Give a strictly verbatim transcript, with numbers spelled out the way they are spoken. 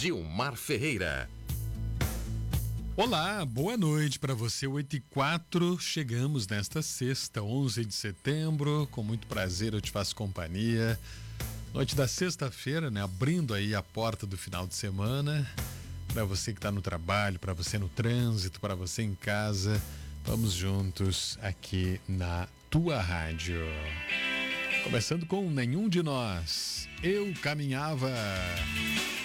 Gilmar Ferreira. Olá, boa noite para você, oito e quatro, chegamos nesta sexta, onze de setembro, com muito prazer eu te faço companhia, noite da sexta-feira, né, abrindo aí a porta do final de semana, para você que está no trabalho, para você no trânsito, para você em casa, vamos juntos aqui na tua rádio. Começando com Nenhum de Nós, Eu Caminhava.